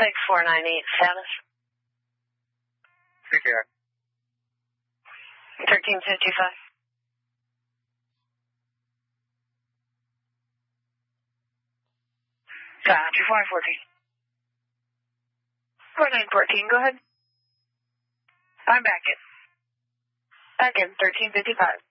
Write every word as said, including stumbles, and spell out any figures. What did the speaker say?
six four nine eight, status. Take care. thirteen fifty-five. Gotcha, four nine fourteen. four nine fourteen, go ahead. I'm back in. Back in, thirteen fifty-five.